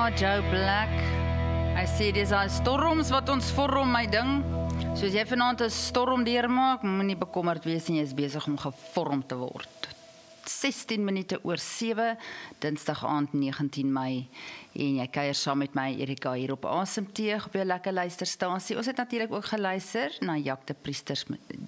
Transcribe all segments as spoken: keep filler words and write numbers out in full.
Ja, Joe Black. Hy sê dis al storms wat ons vorm, my ding. So as jy vanaand 'n storm deurmaak, moenie bekommerd wees nie, jy is besig om gevorm te word. sestien minute oor sewe, Dinsdag aand negentien Mei, en jy kuier saam met my, Erika, hier op Asemteug, op jou lekker luisterstasie. Ons het natuurlik ook geluister na Jack de Priesters,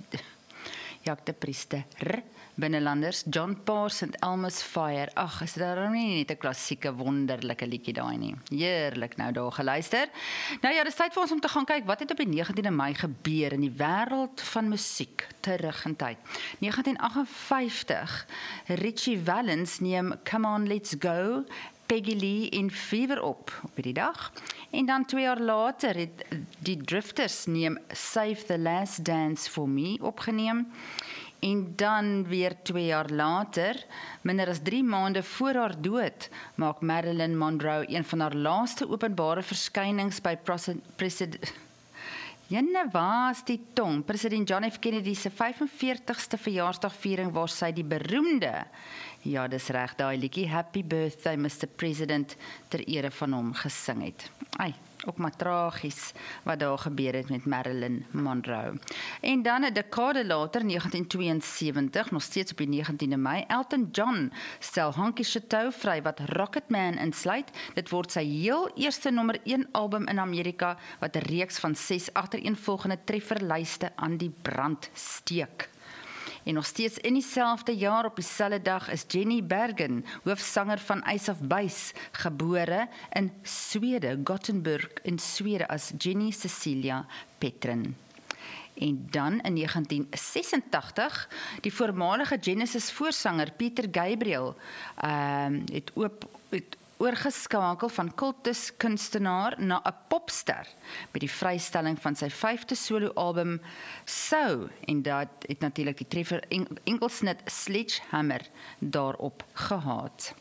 Jack de Priester, Binnelanders, John Paars en Elmas Fire. Ag, is dit daarom nie net 'n klassieke wonderlike liedjie daai nie. Heerlik nou daar geluister. Nou ja, dis tyd vir ons om te gaan kyk wat het op die negentiende Mei gebeur in die wêreld van musiek terug in tyd. negentien agt vyf vyftig, Richie Valens neem Come On Let's Go, Peggy Lee in Fever op op hierdie dag. En dan twee jaar later het die Drifters neem Save the Last Dance for Me opgeneem. En dan weer twee jaar later, minder as drie maande voor haar dood, maak Marilyn Monroe een van haar laaste openbare verskynings by president Jenne was die tong, president John F. Kennedy se vyfenveertigste verjaarsdagviering waar sy die beroemde, ja dis reg, daai liedjie Happy Birthday Mister President ter ere van hom gesing het. Ai, ook maar tragies wat daar gebeur het met Marilyn Monroe. En dan 'n dekade later, negentien tweeënsewentig, nog steeds op die negentiende Mei, Elton John stel Honky Chateau vry wat Rocketman insluit. Dit word sy heel eerste nommer een album in Amerika wat 'n reeks van ses agtereenvolgende trefferlyste aan die brand steek. En nog steeds in dieselfde jaar op dieselfde dag is Jenny Bergen, hoofsanger van Ace of Base, gebore in Swede, Gothenburg in Swede as Jenny Cecilia Petrin. En dan in negentien sesentagtig, die voormalige Genesis voorsanger Peter Gabriel um, het, oop, het oorgeskakel van kultus kunstenaar na 'n popster by die vrystelling van sy vyfde soloalbum So, en dat het natuurlik die treffer enkelsnit Sledgehammer daarop gehad.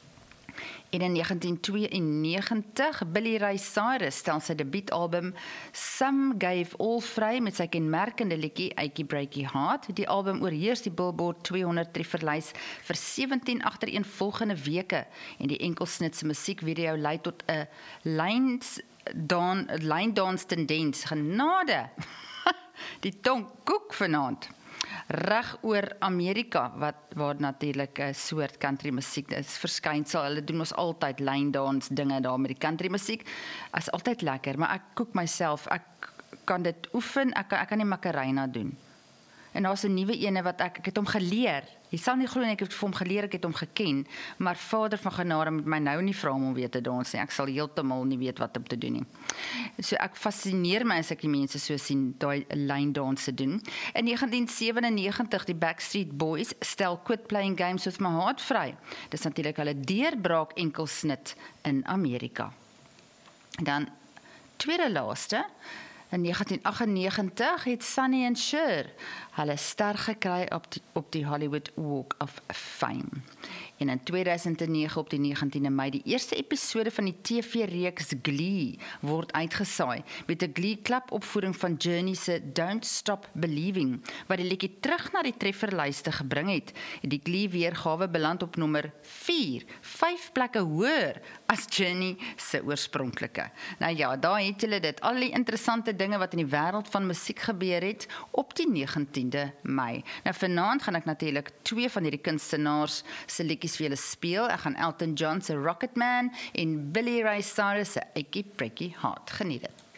En in negentien tweeënnegentig, Billy Ray Cyrus stel sy debuutalbum Some Gave All vry met sy kenmerkende liedjie Achy Breaky Heart. Die album oorheers die Billboard tweehonderd trefferlys vir sewentien agtereenvolgende weke en die enkelsnit se musiekvideo lei tot 'n lines dan line dance tendens. Genade. Die tong koek vanaand. Reg oor Amerika, wat waar natuurlik 'n soort country musiek is verskynsel. Hulle doen ons altyd line dance dinge daar met die country musiek. Is altyd lekker, maar ek koek myself, ek kan dit oefen, ek kan, ek kan nie Macarena doen. En daar's 'n nuwe ene wat ek, ek het hom geleer. Jy sal nie glo nie, ek het vir hom geleer, ek het hom geken, maar Vader van genade moet my nou nie vra om om weer te dans nie. Ek sal heeltemal nie weet wat om te doen nie. So ek fascineer my as ek die mense so sien, daai line dance doen. In negentien sewenennegentig, die Backstreet Boys stel Quit Playing Games With My Heart vry. Dis natuurlik hulle deurbraak enkelsnit in Amerika. Dan tweede laaste, in negentien agtennegentig het Sonny and Cher hulle ster gekry op die, op die Hollywood Walk of Fame. En in tweeduisend nege op die negentiende Mei, die eerste episode van die T V-reeks Glee word uitgesaai met 'n Glee klap opvoering van Journey se Don't Stop Believing, wat die liedjie terug na die trefferlyste gebring het. En die Glee weergawe beland op nommer vier, vyf plekke hoër as Journey se oorspronklike. Nou ja, daar het julle dit, al die interessante dinge wat in die wêreld van musiek gebeur het op die negentiende Mei. Nou vanaand gaan ek natuurlik twee van hierdie kunstenaars se liedjies vir julle speel. Ek gaan Elton John se Rocketman en Billy Ray Cyrus se Achy Breaky Heart geniet dit.